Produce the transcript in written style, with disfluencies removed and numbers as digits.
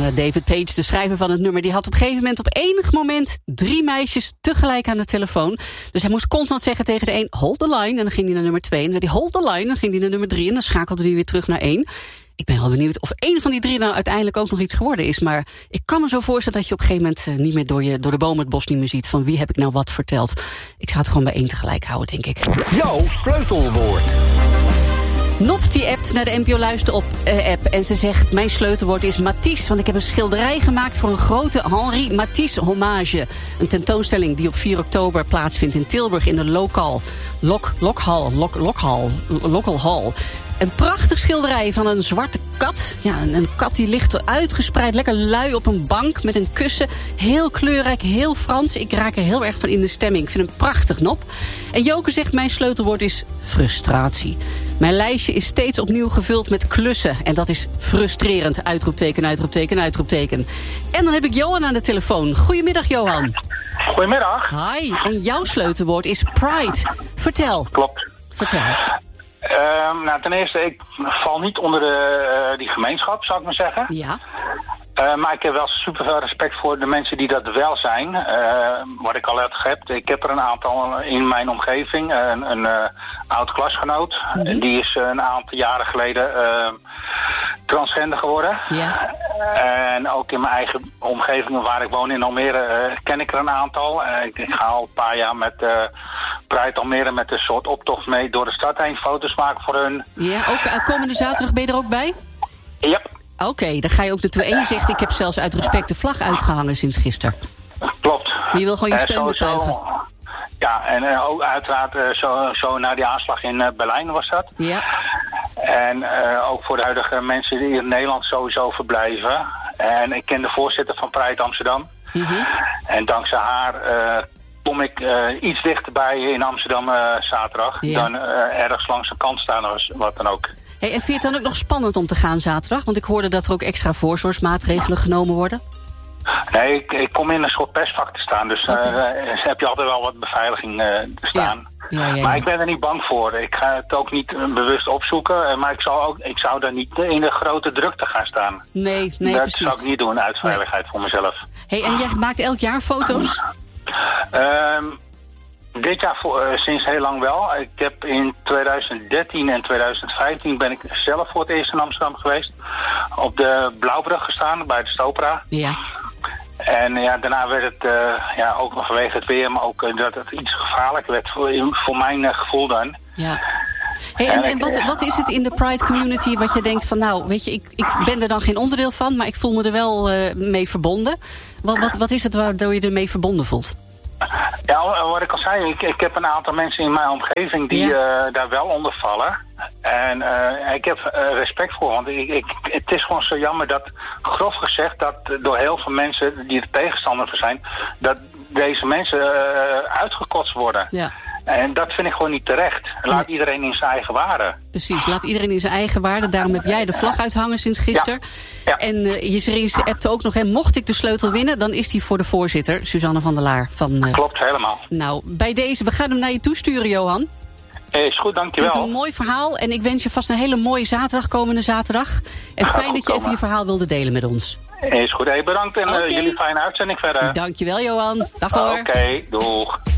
David Page, de schrijver van het nummer, die had op een gegeven moment op enig moment 3 meisjes tegelijk aan de telefoon. Dus hij moest constant zeggen tegen de een, hold the line, en dan ging hij naar nummer 2. En dan zei hij, hold the line, en dan ging hij naar nummer 3, en dan schakelde hij weer terug naar 1. Ik ben wel benieuwd of één van die 3 nou uiteindelijk ook nog iets geworden is. Maar ik kan me zo voorstellen dat je op een gegeven moment niet meer door de bomen het bos niet meer ziet van wie heb ik nou wat verteld. Ik zou het gewoon bij 1 tegelijk houden, denk ik. Jouw sleutelwoord. Nop die appt naar de NPO Luister op app en ze zegt, mijn sleutelwoord is Matisse, want ik heb een schilderij gemaakt voor een grote Henri Matisse hommage. Een tentoonstelling die op 4 oktober plaatsvindt in Tilburg in de local hall. Een prachtig schilderij van een zwarte kat. Ja, een kat die ligt uitgespreid, lekker lui op een bank met een kussen. Heel kleurrijk, heel Frans. Ik raak er heel erg van in de stemming. Ik vind hem prachtig, Nop. En Joke zegt, mijn sleutelwoord is frustratie. Mijn lijstje is steeds opnieuw gevuld met klussen. En dat is frustrerend. Uitroepteken, uitroepteken, uitroepteken. En dan heb ik Johan aan de telefoon. Goedemiddag, Johan. Goedemiddag. Hi. En jouw sleutelwoord is pride. Vertel. Klopt. Vertel. Nou, ten eerste, ik val niet onder die gemeenschap, zou ik maar zeggen. Ja. Maar ik heb wel super veel respect voor de mensen die dat wel zijn. Wat ik al heb. Ik heb er een aantal in mijn omgeving. Een oud klasgenoot. Mm-hmm. Die is een aantal jaren geleden transgender geworden. Ja. En ook in mijn eigen omgeving waar ik woon in Almere ken ik er een aantal. Ik ga al een paar jaar met Pride Almere met een soort optocht mee door de stad heen. Foto's maken voor hun. Ja, ook komende zaterdag ben je er ook bij? Ja. Oké, dan ga je ook naartoe. En je zegt, ik heb zelfs uit respect de vlag uitgehangen sinds gisteren. Klopt. Je wil gewoon je steun betuigen. Ja, en ook uiteraard zo naar die aanslag in Berlijn was dat. Ja. En ook voor de huidige mensen die in Nederland sowieso verblijven. En ik ken de voorzitter van Pride Amsterdam. Mm-hmm. En dankzij haar kom ik iets dichterbij in Amsterdam zaterdag. Ja. Dan ergens langs de kant staan of wat dan ook. Hey, en vind je het dan ook nog spannend om te gaan zaterdag? Want ik hoorde dat er ook extra voorzorgsmaatregelen genomen worden. Nee, ik kom in een soort persvak te staan. Dus heb je altijd wel wat beveiliging te staan. Ja. Maar ik ben er niet bang voor. Ik ga het ook niet bewust opzoeken. Maar ik zou daar niet in de grote drukte gaan staan. Nee, dat precies. zou ik niet doen uit veiligheid voor mezelf. Hey, en jij maakt elk jaar foto's? Dit jaar sinds heel lang wel. Ik heb in 2013 en 2015 ben ik zelf voor het eerst in Amsterdam geweest. Op de Blauwbrug gestaan bij de Stopera. Ja. En ja, daarna werd het ook nog vanwege het weer, maar ook dat het iets gevaarlijk werd voor mijn gevoel dan. Ja. Hey, en wat is het in de Pride community wat je denkt van, nou, weet je, ik ben er dan geen onderdeel van, maar ik voel me er wel mee verbonden. Wat is het waardoor je ermee verbonden voelt? Ja, wat ik al zei, ik heb een aantal mensen in mijn omgeving die daar wel onder vallen. En ik heb respect voor, want het is gewoon zo jammer dat, grof gezegd, dat door heel veel mensen die er tegenstander voor zijn, dat deze mensen uitgekotst worden. Ja. En dat vind ik gewoon niet terecht. Laat iedereen in zijn eigen waarde. Precies, laat iedereen in zijn eigen waarde. Daarom heb jij de vlag uithangen sinds gisteren. Ja. En je appte ook nog, mocht ik de sleutel winnen, dan is die voor de voorzitter, Suzanne van der Laar. Klopt, helemaal. Nou, bij deze, we gaan hem naar je toesturen, Johan. Is goed, dankjewel. Ik vind het een mooi verhaal en ik wens je vast een hele mooie zaterdag, komende zaterdag. En fijn dat je even je verhaal wilde delen met ons. Is goed, bedankt en jullie fijne uitzending verder. Dankjewel, Johan. Dag hoor. Oké, doeg.